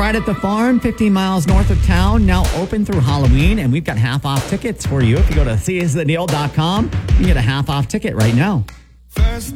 Ride at the Farm, 15 miles north of town, now open through Halloween, and we've got half-off tickets for you. If you go to seeisthedeal.com, you can get a half-off ticket right now. First